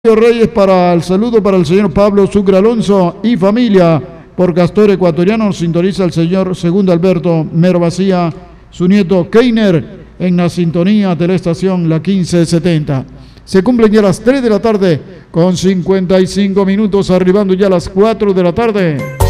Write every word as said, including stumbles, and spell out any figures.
Reyes para el saludo para el señor Pablo Sucre Alonso y familia. Por Castor Ecuatoriano sintoniza el señor Segundo Alberto Mervacía, su nieto Keiner, en la sintonía de la estación La quince setenta. Se cumplen ya las tres de la tarde con cincuenta y cinco minutos, arribando ya a las cuatro de la tarde.